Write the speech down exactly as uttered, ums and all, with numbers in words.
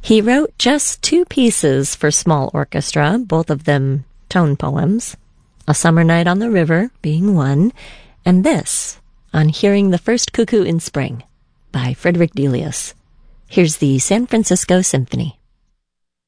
He wrote just two pieces for small orchestra, both of them tone poems, A Summer Night on the River being one, and this, On Hearing the First Cuckoo in Spring, by Frederick Delius. Here's the San Francisco Symphony.